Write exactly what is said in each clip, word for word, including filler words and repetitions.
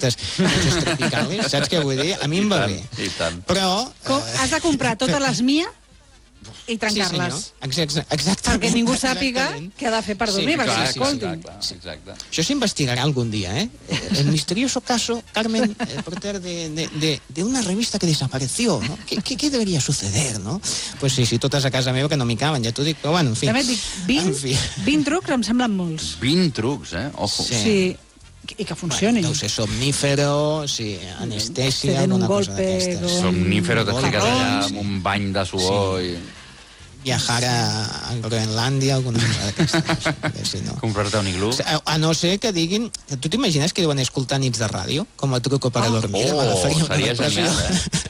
d'aquestes tropicals, saps què vull dir? A mi em va bé. I tant. Però... Com, has de comprar totes les Mia i trencar-les. Sí, exactament. Perquè ningú sàpiga què ha de fer per dormir, perquè s'escoltin. Exacte. Això s'investigarà algún día, ¿eh? El misterioso caso, Carmen, eh, Porter, de, de, de, de una revista que desapareció, ¿no? ¿Qué, qué, qué debería suceder, no? Pues sí, sí, totes a casa meva que no m'hi caben, ja t'ho dic, però bueno, en fi. També et dic, vint, fi. vint trucs em semblen molts. vint trucs, eh? Ojo. Sí. Sí. I que funcionin. Bueno, deu ser somnífero, sí, anestèsia, Te den un alguna cosa golpe, d'aquestes. don- Somnífero, te fiques allà Marrons. amb un bany de suor i... Viajar a, a Groenlàndia, alguna cosa d'aquestes. Sí, no. Comprar-te un iglú. A, a no ser que diguin... Tu t'imagines que deuen escoltar nits de ràdio? Com a truco per a dormir? Oh, M'agafaria una seria depressió. genial,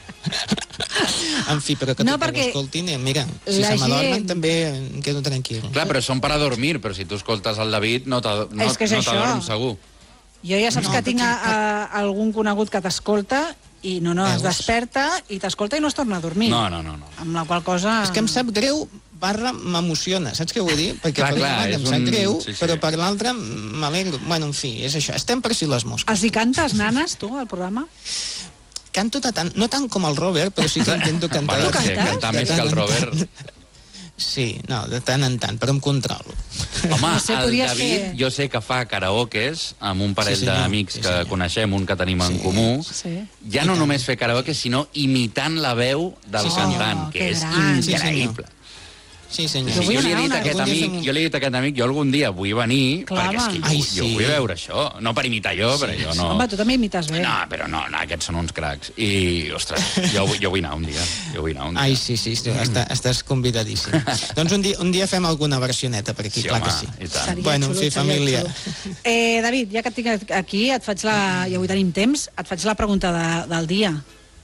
eh? En fi, però que No, no, perquè escoltin, eh, mira, si la se m'adormen gent- també em quedo tranquil. Clar, però són per a dormir, però si tu escoltes el David no t'adorms no, És que és no això. t'adorms segur. Jo ja saps No, que tinc a, perquè- a, algun conegut que t'escolta i no, no, es Veus? desperta i t'escolta i no es torna a dormir. No, no, no. no. Amb la qual cosa... És que em sap greu barra m'emociona, saps què vull dir? Perquè Clar, per una clar, banda és em sap un- greu, sí, sí. però per l'altra m'alegro. Bueno, en fi, és això. Estem per si les mosques. Els hi cantes, nanes, tu, al programa? Canto de tant, no tant com el Robert, però sí que intento cantar. Bueno, de sí, tant. cantar De més tant que el en Robert. tant. Sí, no, de tant en tant, però em controlo. Home, No sé, el podries David, fer- jo sé que fa karaokes amb un parell Sí, senyor. d'amics Sí, que senyor. coneixem, un que tenim en Sí. comú. Sí. Ja no només fer karaoke, sinó imitant la veu del Sí, senyor. cantant, Oh, que que és gran. Sí, increïble. Sí, senyor. Sí, Jo vull jo, li he anar dit una- a aquest algun dia amic, fem un- jo li he dit a aquest amic, jo algun dia vull venir, Clar, perquè és que jo, Ai, jo sí. vull veure això. No per imitar jo, però jo no... Home, tu també imites bé. No, però no, no, aquests són uns cracs. I, ostres, jo, vull- jo vull anar un dia. Jo vull anar un dia. Ai, sí, sí, sí està, estàs convidadíssim. Doncs un dia, un dia fem alguna versioneta per aquí, Sí, clar home, que sí. i tant. Seria Bueno, en xulo, fi, seria família. xulo. Eh, David, ja que et tinc aquí, et faig la... i avui tenim temps, et faig la pregunta de, del dia.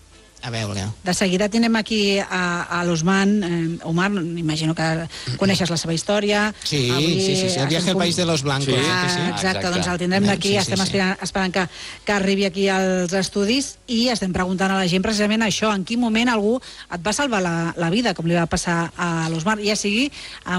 A veure. De seguida tenim aquí a, a l'Osman. Eh, Omar, m'imagino que coneixes la seva història. Sí, Avui sí, sí, sí, el viaje estem al país de los blancos. Sí. Ah, sí, sí. exacte, Exacte. doncs el tindrem d'aquí, Sí, sí, estem sí. esperant, esperant que, que arribi aquí als estudis i estem preguntant a la gent precisament això, en quin moment algú et va salvar la, la vida, com li va passar a l'Osmar, ja sigui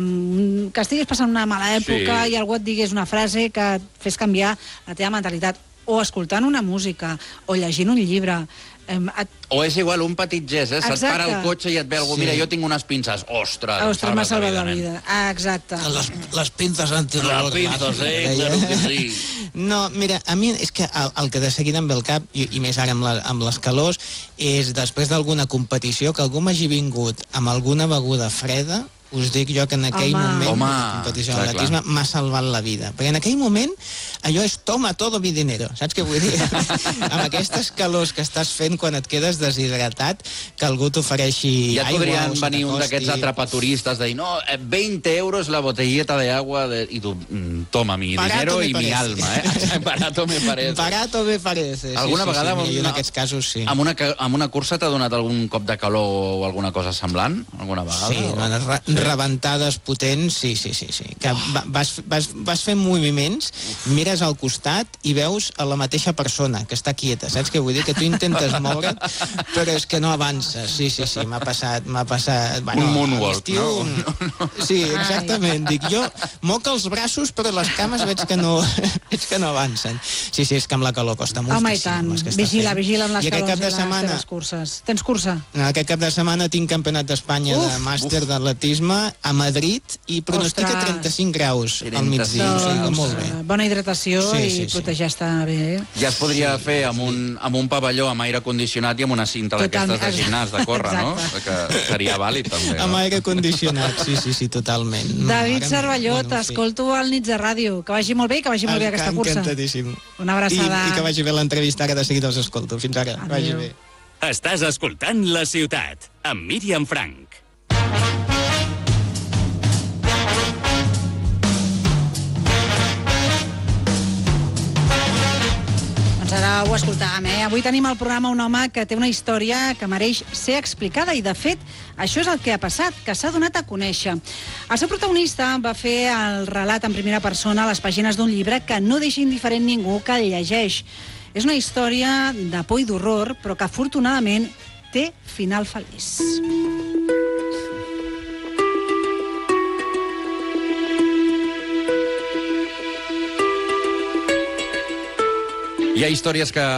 amb, que estiguis passant una mala època Sí. i algú et digués una frase que et fes canviar la teva mentalitat, o escoltant una música, o llegint un llibre. Em, et, O és igual, un petit gest, eh? Se't Exacte. para el cotxe i et ve algú, Sí. mira, jo tinc unes pinces. Ostres, ostres, m'ha salvat la nen. vida. Ah, exacte. Les, les pinces antirreloj. Les pinces, eh? Claro que sí. No, mira, a mi és que el, el que de seguida em ve al cap, i, i més ara amb, la, amb les calors, és després d'alguna competició que algú m'hagi vingut amb alguna beguda freda, us dic jo que en aquell Home. moment Home, de competició clar, d'atletisme m'ha salvat la vida. Perquè en aquell moment allò és toma todo mi dinero, saps què vull dir? Amb aquestes calors que estàs fent quan et quedes deshidratat, que algú t'ofereixi Ja et aigua podrien o se venir un t'acosti. d'aquests atrapaturistes de dir, no, eh, veinte euros la botellita de agua de... i tu, mm, toma mi Barato dinero me i mi parece. alma, eh? Barato me parece. Barato me parece. Alguna sí, sí, vegada sí, mira, jo en una- aquests casos sí. Amb una, ca- amb una cursa t'ha donat algun cop de calor o alguna cosa semblant? Alguna vegada? Sí, o- no, re rebentades potents, sí, sí, sí, sí. Que va- vas, vas, vas fent moviments, mires al costat i veus a la mateixa persona que està quieta, saps què vull dir? Que tu intentes moure't, però és que no avances. Sí, sí, sí, m'ha passat, m'ha passat... Bueno, Un moonwalk, a l'estiu- no? Sí, exactament. Dic, jo moc els braços, però les cames veig que no, veig que no avancen. Sí, sí, és que amb la calor costa moltíssim. Home, i tant. les que està Vigila, fent. vigila amb les I aquest calors cap i de les setmana, teves curses. Tens cursa? aquest cap de setmana tinc campionat d'Espanya de màster d'atletisme a Madrid i pronostica Ostres. trenta-cinc graus al migdia. trenta-cinc O sigui, que Doncs, molt bé. eh, bona hidratació Sí, i sí, sí. protegir-te bé. Eh? Ja es podria sí, fer amb un, amb un pavelló amb aire condicionat i amb una cinta Totalment. d'aquestes de gimnàs de córrer, no? Exacte. Que seria vàlid, també. Amb No? aire condicionat, sí, sí, sí, totalment. David Mare meva. Cervelló, Bueno, en fi. t'escolto al Nits de Ràdio. Que vagi molt bé i que vagi molt bé aquesta cursa. Encantadíssim. Una abraçada. I, I que vagi bé l'entrevista, que de seguida us escolto. Fins ara. Adéu. Vagi bé. Estàs escoltant La Ciutat, amb Míriam Frank. Doncs ara ho escoltàvem, eh? Avui tenim al programa un home que té una història que mereix ser explicada i, de fet, això és el que ha passat, que s'ha donat a conèixer. El seu protagonista va fer el relat en primera persona a les pàgines d'un llibre que no deixa indiferent ningú que el llegeix. És una història de por i d'horror, però que afortunadament té final feliç. Hi ha històries que